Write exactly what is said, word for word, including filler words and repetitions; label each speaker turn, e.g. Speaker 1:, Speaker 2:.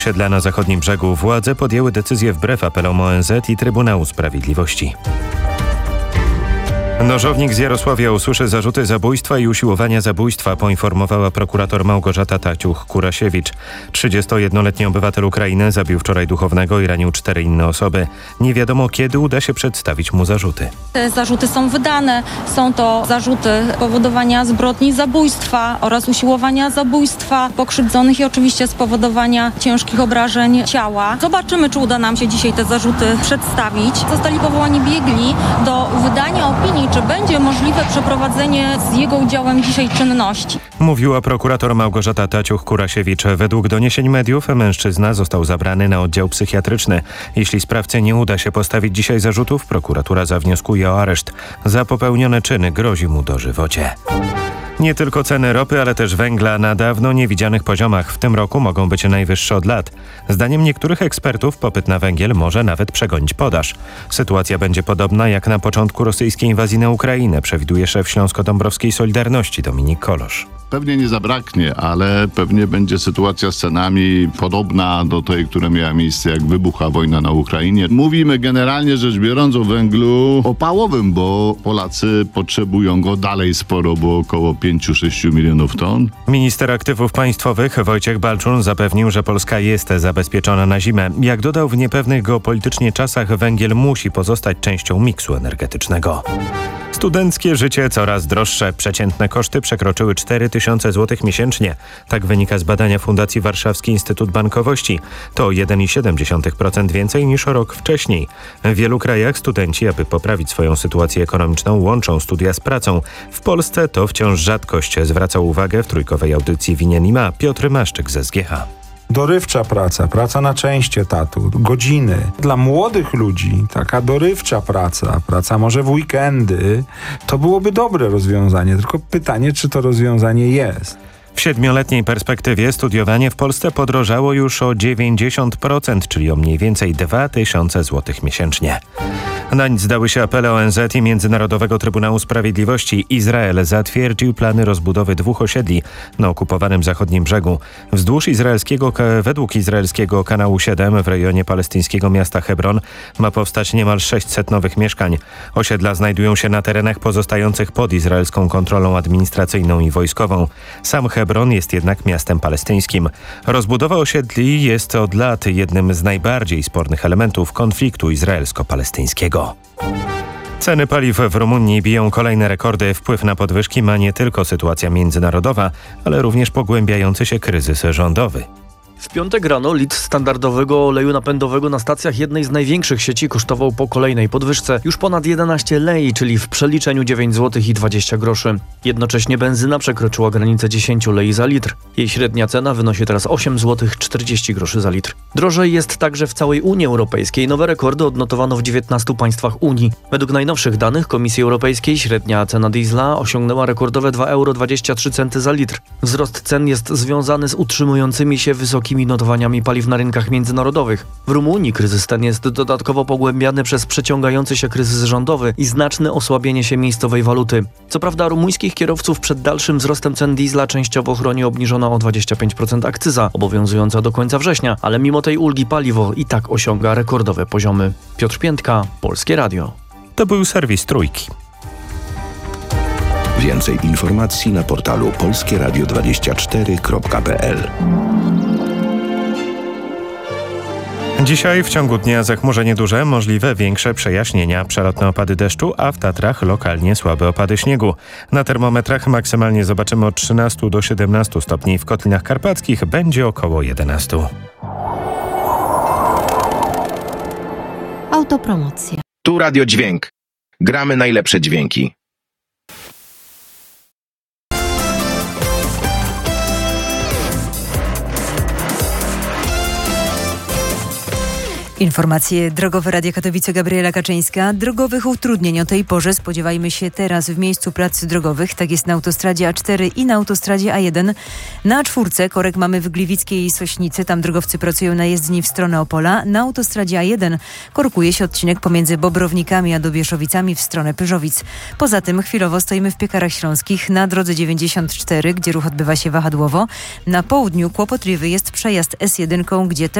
Speaker 1: Osiedla na zachodnim brzegu władze podjęły decyzję wbrew apelom O N Z i Trybunału Sprawiedliwości. Nożownik z Jarosławia usłyszy zarzuty zabójstwa i usiłowania zabójstwa, poinformowała prokurator Małgorzata Taciuch-Kurasiewicz. trzydziestojednoletni obywatel Ukrainy zabił wczoraj duchownego i ranił cztery inne osoby. Nie wiadomo, kiedy uda się przedstawić mu zarzuty.
Speaker 2: Te zarzuty są wydane. Są to zarzuty powodowania zbrodni zabójstwa oraz usiłowania zabójstwa pokrzywdzonych i oczywiście spowodowania ciężkich obrażeń ciała. Zobaczymy, czy uda nam się dzisiaj te zarzuty przedstawić. Zostali powołani biegli do wydania opinii, czy będzie możliwe przeprowadzenie z jego udziałem dzisiaj czynności.
Speaker 1: Mówiła prokurator Małgorzata Taciuch-Kurasiewicz. Według doniesień mediów mężczyzna został zabrany na oddział psychiatryczny. Jeśli sprawcy nie uda się postawić dzisiaj zarzutów, prokuratura zawnioskuje o areszt. Za popełnione czyny grozi mu dożywocie. Nie tylko ceny ropy, ale też węgla na dawno niewidzianych poziomach w tym roku mogą być najwyższe od lat. Zdaniem niektórych ekspertów popyt na węgiel może nawet przegonić podaż. Sytuacja będzie podobna jak na początku rosyjskiej inwazji na Ukrainę, przewiduje szef Śląsko-Dąbrowskiej Solidarności Dominik Kolosz.
Speaker 3: Pewnie nie zabraknie, ale pewnie będzie sytuacja z cenami podobna do tej, która miała miejsce, jak wybuchła wojna na Ukrainie. Mówimy generalnie rzecz biorąc o węglu opałowym, bo Polacy potrzebują go dalej sporo, bo około pięć do sześciu milionów ton.
Speaker 1: Minister aktywów państwowych Wojciech Balczun zapewnił, że Polska jest zabezpieczona na zimę. Jak dodał, w niepewnych geopolitycznie czasach węgiel musi pozostać częścią miksu energetycznego. Studenckie życie coraz droższe. Przeciętne koszty przekroczyły cztery tysiące złotych miesięcznie. Tak wynika z badania Fundacji Warszawski Instytut Bankowości. To jeden przecinek siedem procent więcej niż rok wcześniej. W wielu krajach studenci, aby poprawić swoją sytuację ekonomiczną, łączą studia z pracą. W Polsce to wciąż rzadkość, zwracał uwagę w trójkowej audycji Winien i Ma Piotr Maszczyk ze S G H.
Speaker 4: Dorywcza praca, praca na część etatu, godziny. Dla młodych ludzi taka dorywcza praca, praca może w weekendy, to byłoby dobre rozwiązanie, tylko pytanie, czy to rozwiązanie jest.
Speaker 1: W siedmioletniej perspektywie studiowanie w Polsce podrożało już o dziewięćdziesiąt procent, czyli o mniej więcej dwa tysiące złotych miesięcznie. Na nic zdały się apele O N Z i Międzynarodowego Trybunału Sprawiedliwości. Izrael zatwierdził plany rozbudowy dwóch osiedli na okupowanym zachodnim brzegu. Wzdłuż izraelskiego, według izraelskiego kanału siedem w rejonie palestyńskiego miasta Hebron ma powstać niemal sześćset nowych mieszkań. Osiedla znajdują się na terenach pozostających pod izraelską kontrolą administracyjną i wojskową. Sam Hebron jest jednak miastem palestyńskim. Rozbudowa osiedli jest od lat jednym z najbardziej spornych elementów konfliktu izraelsko-palestyńskiego. Ceny paliw w Rumunii biją kolejne rekordy. Wpływ na podwyżki ma nie tylko sytuacja międzynarodowa, ale również pogłębiający się kryzys rządowy.
Speaker 5: W piątek rano litr standardowego oleju napędowego na stacjach jednej z największych sieci kosztował po kolejnej podwyżce już ponad jedenaście lei, czyli w przeliczeniu dziewięć złotych i dwadzieścia groszy. Jednocześnie benzyna przekroczyła granicę dziesięć lei za litr. Jej średnia cena wynosi teraz osiem złotych czterdzieści groszy za litr. Drożej jest także w całej Unii Europejskiej. Nowe rekordy odnotowano w dziewiętnastu państwach Unii. Według najnowszych danych Komisji Europejskiej średnia cena diesla osiągnęła rekordowe dwa euro dwadzieścia trzy centy za litr. Wzrost cen jest związany z utrzymującymi się wysokimi notowaniami paliw na rynkach międzynarodowych. W Rumunii kryzys ten jest dodatkowo pogłębiany przez przeciągający się kryzys rządowy i znaczne osłabienie się miejscowej waluty. Co prawda rumuńskich kierowców przed dalszym wzrostem cen diesla częściowo chroni obniżona o dwadzieścia pięć procent akcyza, obowiązująca do końca września, ale mimo tej ulgi paliwo i tak osiąga rekordowe poziomy. Piotr Piętka, Polskie Radio.
Speaker 1: To był serwis Trójki.
Speaker 6: Więcej informacji na portalu polskie radio dwadzieścia cztery kropka p l.
Speaker 1: Dzisiaj w ciągu dnia zachmurzenie duże, możliwe większe przejaśnienia, przelotne opady deszczu, a w Tatrach lokalnie słabe opady śniegu. Na termometrach maksymalnie zobaczymy od trzynastu do siedemnastu stopni. W Kotlinach Karpackich będzie około jedenastu.
Speaker 7: Autopromocja.
Speaker 8: Tu Radio Dźwięk. Gramy najlepsze dźwięki.
Speaker 7: Informacje drogowe Radia Katowice, Gabriela Kaczyńska. Drogowych utrudnień o tej porze spodziewajmy się teraz w miejscu prac drogowych. Tak jest na autostradzie A cztery i na autostradzie A jeden. Na A cztery korek mamy w Gliwickiej i Sośnicy. Tam drogowcy pracują na jezdni w stronę Opola. Na autostradzie A jeden korkuje się odcinek pomiędzy Bobrownikami a Dobieszowicami w stronę Pyrzowic. Poza tym chwilowo stoimy w Piekarach Śląskich na drodze dziewięćdziesiąt cztery, gdzie ruch odbywa się wahadłowo. Na południu kłopotliwy jest przejazd S jeden, gdzie też